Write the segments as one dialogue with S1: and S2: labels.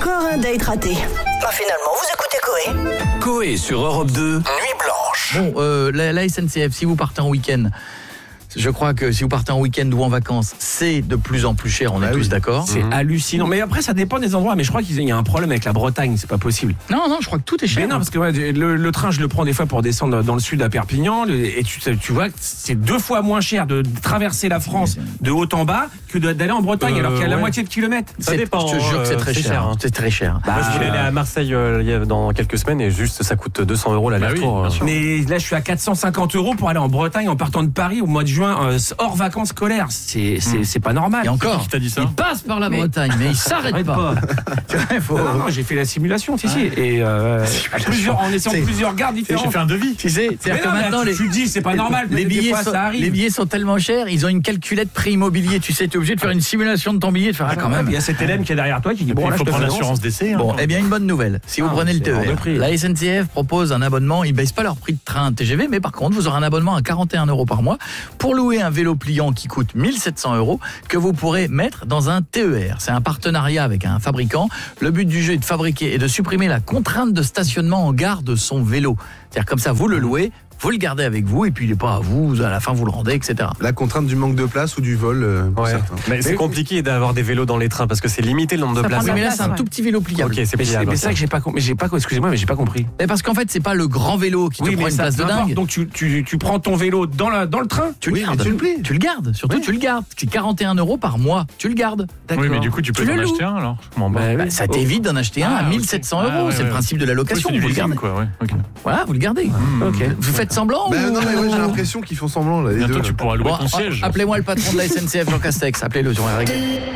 S1: Encore un date raté. Bah finalement, vous écoutez Coé.
S2: Coé sur Europe 2, Nuit Blanche.
S3: Bon, la SNCF, si vous partez en week-end, je crois que si vous partez en week-end ou en vacances, c'est de plus en plus cher, on est tous d'accord.
S4: C'est hallucinant. Mais après, ça dépend des endroits. Mais je crois qu'il y a un problème avec la Bretagne, c'est pas possible.
S3: Non, je crois que tout est cher.
S4: Mais non, parce que le train, je le prends des fois pour descendre dans le sud à Perpignan. Et tu vois que c'est 2 fois moins cher de traverser la France de haut en bas que d'aller en Bretagne, alors qu'il y a la moitié de kilomètres.
S3: Ça dépend. Je te jure que c'est très cher. C'est très cher.
S5: Moi, je voulais aller à Marseille dans quelques semaines et juste ça coûte 200 € l'aller-retour.
S4: Mais là, je suis à 450 € pour aller en Bretagne en partant de Paris au mois de juin, hors vacances scolaires. C'est pas normal.
S3: Et encore,
S6: qui t'a dit ça ?
S3: il passe par la Bretagne, mais il s'arrête pas.
S4: Non, j'ai fait la simulation, si. Et en essayant plusieurs gares différentes.
S6: J'ai fait un devis.
S3: Tu sais, c'est-à-dire que maintenant,
S4: tu dis, c'est pas normal.
S3: Les billets sont tellement chers, ils ont une calculette prix immobilier. Tu sais, tu es obligé de faire une simulation de ton billet, de faire quand même.
S4: Il y a cet élève qui est derrière toi qui dit
S6: il faut prendre l'assurance d'essai.
S3: Bon, eh bien, une bonne nouvelle. Si vous prenez le TER, la SNCF propose un abonnement. Ils baissent pas leur prix de train TGV, mais par contre, vous aurez un abonnement à 41 € par mois pour louer un vélo pliant qui coûte 1700 € que vous pourrez mettre dans un TER. C'est un partenariat avec un fabricant. Le but du jeu est de fabriquer et de supprimer la contrainte de stationnement en gare de son vélo. C'est-à-dire comme ça, vous le louez, vous le gardez avec vous et puis il n'est pas à vous, à la fin vous le rendez, etc.
S7: La contrainte du manque de place ou du vol pour certains.
S5: Mais c'est compliqué d'avoir des vélos dans les trains parce que c'est limité le nombre de places.
S3: Oui, mais là c'est un tout petit vélo pliable.
S5: Ok, c'est pliable.
S4: Mais c'est ça que j'ai pas excusez-moi, mais j'ai pas compris.
S3: Mais parce qu'en fait c'est pas le grand vélo qui te prend une place de dingue.
S4: Donc tu prends ton vélo dans le train,
S3: tu le gardes. Tu le gardes, surtout tu le gardes. C'est 41 € par mois, tu le gardes.
S6: Oui, mais du coup tu peux en acheter un alors.
S3: Ça t'évite d'en acheter un à 1700 €, c'est le principe de la location, vous le gardez. Voilà, vous le gardez. Vous faites semblant
S7: non, mais moi j'ai l'impression qu'ils font semblant là.
S6: Bientôt tu pourras louer ton siège.
S3: Appelez-moi le patron de la SNCF, Jean Castex. Appelez-le sur la règle.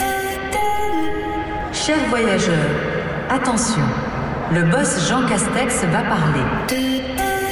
S8: Chers voyageurs, attention, le boss Jean Castex va parler.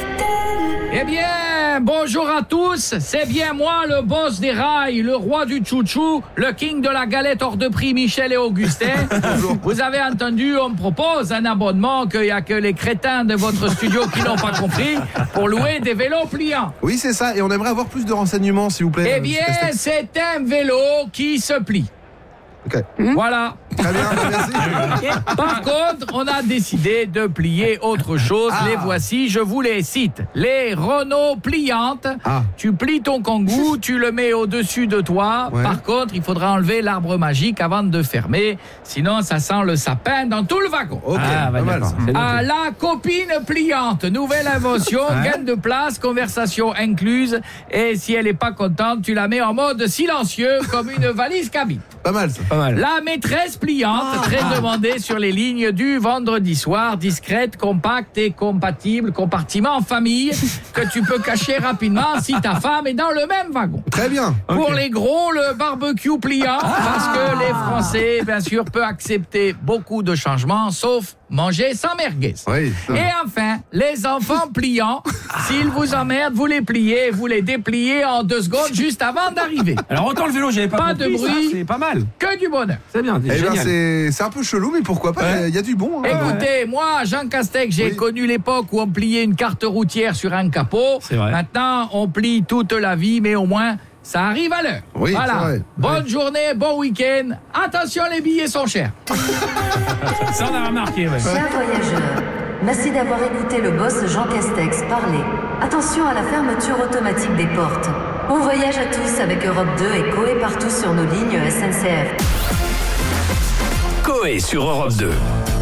S9: Eh bien, bonjour à tous, c'est bien moi le boss des rails, le roi du chouchou, le king de la galette hors de prix Michel et Augustin. Vous avez entendu, on me propose un abonnement qu'il n'y a que les crétins de votre studio qui n'ont pas compris pour louer des vélos pliants.
S7: Oui, c'est ça, et on aimerait avoir plus de renseignements, s'il vous plaît.
S9: Eh bien, c'est un vélo qui se plie.
S7: Ok.
S9: Voilà.
S7: Très bien, merci.
S9: Par contre, on a décidé de plier autre chose. Les voici, je vous les cite. Les Renault pliantes. Tu plies ton Kangoo, tu le mets au-dessus de toi.
S7: Ouais.
S9: Par contre, il faudra enlever l'arbre magique avant de fermer. Sinon, ça sent le sapin dans tout le wagon.
S7: Ok, pas mal ça.
S9: La copine pliante. Nouvelle invention, gain de place, conversation incluse. Et si elle n'est pas contente, tu la mets en mode silencieux comme une valise cabine.
S7: Pas mal ça.
S9: La maîtresse pliante, très demandée sur les lignes du vendredi soir, discrète, compacte et compatible, compartiment en famille, que tu peux cacher rapidement si ta femme est dans le même wagon.
S7: Très bien.
S9: Pour les gros, le barbecue pliant, parce que les Français, bien sûr, peuvent accepter beaucoup de changements, sauf manger sans merguez.
S7: Oui,
S9: et enfin, les enfants pliants, s'ils vous emmerdent, vous les pliez, vous les dépliez en 2 secondes juste avant d'arriver.
S4: Alors autant le vélo, j'avais pas compris,
S9: de bruit,
S4: c'est pas mal.
S9: Que du bonheur.
S4: C'est bien,
S7: Eh
S4: génial.
S7: ben c'est un peu chelou, mais pourquoi pas, il y a du bon.
S9: Écoutez, moi, Jean Castex, j'ai connu l'époque où on pliait une carte routière sur un capot.
S4: C'est vrai.
S9: Maintenant, on plie toute la vie, mais au moins, ça arrive à l'heure.
S7: Oui,
S9: voilà.
S7: c'est vrai.
S9: Bonne journée, bon week-end. Attention, les billets sont chers.
S4: Ça, on a remarqué, ouais.
S8: Chers voyageurs, merci d'avoir écouté le boss Jean Castex parler. Attention à la fermeture automatique des portes. Bon voyage à tous avec Europe 2 et Coé partout sur nos lignes SNCF.
S2: Coé sur Europe 2.